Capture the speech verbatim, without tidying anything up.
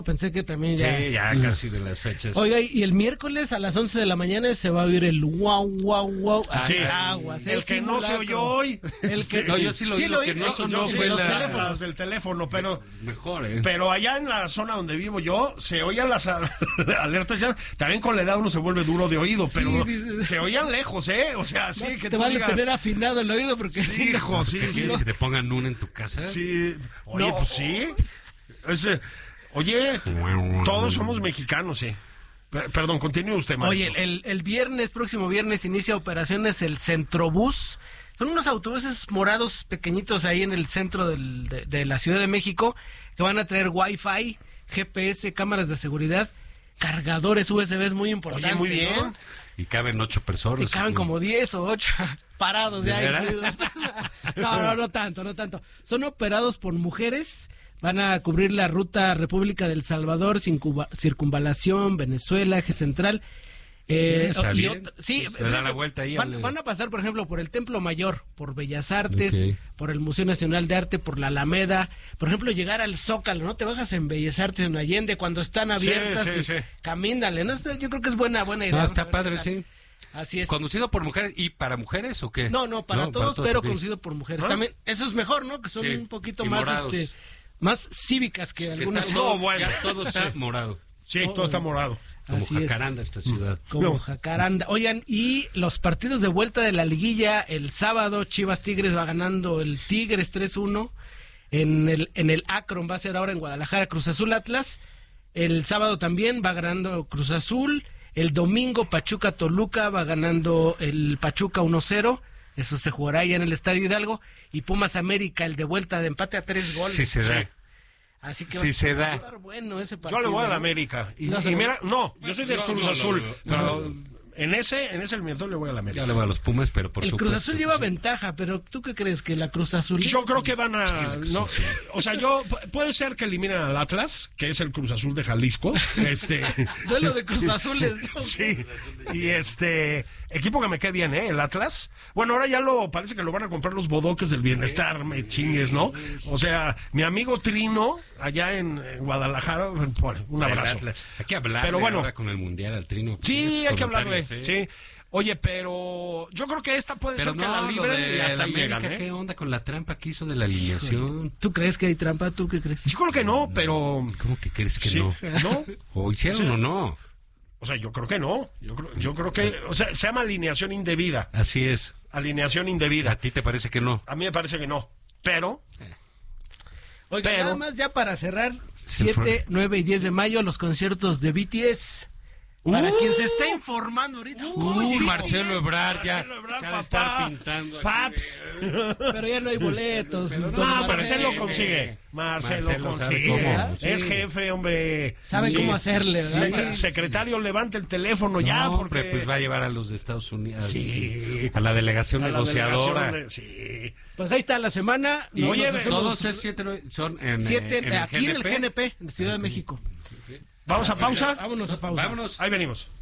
Pensé que también ya... Sí, ya casi de las fechas. Oiga, y el miércoles a las once de la mañana se va a oír el wow, wow, wow. Ah, sí. Aguas, el, el que no se oyó hoy. El que... No, yo sí lo, sí, oí, lo lo que oí, no sonó sí, fue los la... teléfonos. del teléfono, pero... Mejor, ¿eh? Pero allá en la zona donde vivo yo, se oían las alertas ya. También con la edad uno se vuelve duro de oído, Sí, pero dices... se oían lejos, ¿eh? O sea, sí, que te tú vale digas... tener afinado el oído porque Sí, sí, hijo, sí, ¿Qué sí. quieres, que te pongan una en tu casa? Sí. Oye, No. pues sí. Ese... Oye, todos somos mexicanos, sí. Per- Perdón, continúe usted, maestro. Oye, el, el viernes, próximo viernes, inicia operaciones el Centrobús. Son unos autobuses morados pequeñitos ahí en el centro del, de, de la Ciudad de México que van a traer Wi-Fi, G P S, cámaras de seguridad, cargadores U S Bs muy importantes. Oye, muy bien. ¿no? Y caben ocho personas. Y caben como diez o ocho parados ya ¿De veras? incluidos. No, no, no tanto, no tanto. Son operados por mujeres. Van a cubrir la ruta República del Salvador, Circunva- Circunvalación, Venezuela, Eje Central. Eh, Está y bien. ot- sí, Le da la vuelta ahí van, al- van a pasar, por ejemplo, por el Templo Mayor, por Bellas Artes, Ok. por el Museo Nacional de Arte, por la Alameda. Por ejemplo, llegar al Zócalo, ¿no? Te bajas en Bellas Artes, en Allende, cuando están abiertas. sí, y sí. Camínale, ¿no? Esto yo creo que es buena, buena idea. No, Vamos a está ver padre, qué tal. sí. Así es. ¿Conducido por mujeres y para mujeres o qué? No, no, para todos, pero ok. conducido por mujeres. ¿Ah? También, eso es mejor, ¿no? Que son Sí, un poquito y más, morados. este, más cívicas que Que algunas. está todo, No, bueno. ya todo está morado. Sí, todo está morado. Como Así es. jacaranda esta ciudad. Como No. jacaranda. Oigan, y los partidos de vuelta de la liguilla, el sábado Chivas Tigres va ganando el Tigres tres uno. En el, en el Akron va a ser ahora en Guadalajara, Cruz Azul Atlas. El sábado también va ganando Cruz Azul. El domingo Pachuca Toluca va ganando el Pachuca uno cero. Eso se jugará ya en el Estadio Hidalgo. Y Pumas América, el de vuelta de empate a tres goles. Sí se da. Así que Sí va, se va a da. estar bueno ese partido. Yo le voy a la ¿no? América. Y, No, y se- mira, no, yo soy del No, Cruz no, Azul. no, no, pero no. en ese, en ese eliminatorio le voy a la América. Ya le voy a los Pumas, pero por El supuesto. Cruz Azul lleva sí. ventaja, pero ¿tú qué crees? ¿Que la Cruz Azul? Yo creo que van a... la Cruz no, Azul. o sea, yo... pu- Puede ser que eliminen al Atlas, que es el Cruz Azul de Jalisco. Este... Duelo de Cruz Azules, ¿no? Sí, y este equipo que me queda bien, ¿eh? El Atlas. Bueno, ahora ya lo parece que lo van a comprar los bodoques del bienestar, me chingues, ¿no? O sea, mi amigo Trino, allá en, en Guadalajara, por- un El abrazo. Atlas. Hay que hablarle Pero bueno. ahora con el Mundial al Trino. Sí, hay que hablarle, Comentarios, sí. Oye, pero yo creo que esta puede Pero ser que no, la lo libren de y hasta la ahí América, llegan, ¿eh? ¿qué onda con la trampa que hizo de la alineación? ¿Tú crees que hay trampa? ¿Tú qué crees? Yo creo que no, pero... ¿Cómo que crees que Sí, no? ¿no? ¿O hicieron Sí. o no? O sea, yo creo que no. Yo creo, yo creo que... O sea, se llama alineación indebida. Así es. Alineación ¿A indebida. ti te parece que no? A mí me parece que no. Pero... Oiga, Pero- nada más ya para cerrar, Se siete, fue. nueve y diez de mayo, los conciertos de B T S. Para Uh. quien se está informando ahorita. Uy, Uy, Marcelo Ebrard ya Marcelo Ebrard, se ha de papá. estar pintando. aquí, Paps. eh. pero ya no hay boletos. Pero don Ah, no, Marcelo sí. consigue. Marcelo, Marcelo sabe consigue. cómo. Es Sí. jefe, hombre. Sabe Sí. cómo hacerle, ¿verdad? Secre- secretario, levante el teléfono ya, No, porque... hombre, pues va a llevar a los de Estados Unidos. Sí. A la delegación a la negociadora. delegación de- Sí. Pues ahí está la semana. Y Nos Oye, hacemos todos esos siete nueve son en, siete, eh, en el aquí en el G N P. G N P, en Ciudad de México. Vamos a pausa. Vámonos a pausa. Vámonos. Ahí venimos.